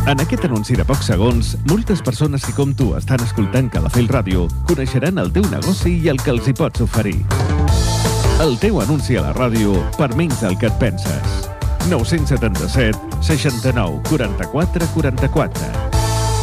En aquest anunci de pocs segons, moltes persones que com tu estan escoltant Calafell Ràdio coneixeran el teu negoci i el que els hi pots oferir. El teu anunci a la ràdio per menys del que et penses. 977 69 44 44.